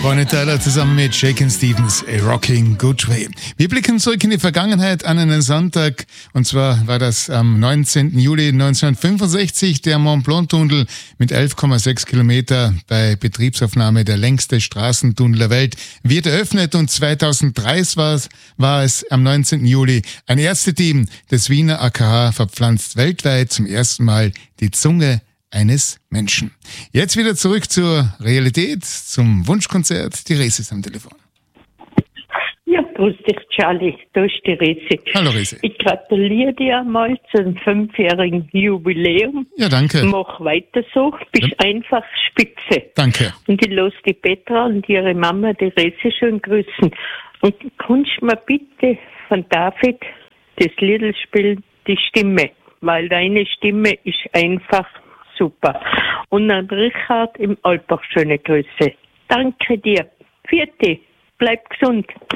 Bonnie Tyler zusammen mit Shakin' Stevens, A Rocking Good Way. Wir blicken zurück in die Vergangenheit an einen Sonntag. Und zwar war das am 19. Juli 1965 der Mont Blanc-Tunnel mit 11,6 Kilometer bei Betriebsaufnahme der längste Straßentunnel der Welt wird eröffnet. Und 2003 war es am 19. Juli ein Ärzteteam des Wiener AKH verpflanzt weltweit zum ersten Mal die Zunge eines Menschen. Jetzt wieder zurück zur Realität, zum Wunschkonzert. Die Resi ist am Telefon. Ja, grüß dich, Charlie. Da ist die Resi. Hallo, Resi. Ich gratuliere dir mal zum 5-jährigen Jubiläum. Ja, danke. Mach weiter so. Bist einfach spitze. Danke. Und ich lasse die Petra und ihre Mama, die Resi, schön grüßen. Und kannst du mir bitte von David das Lied spielen, die Stimme? Weil deine Stimme ist einfach super. Und an Richard im Alpbach schöne Grüße. Danke dir. Vierte. Bleib gesund.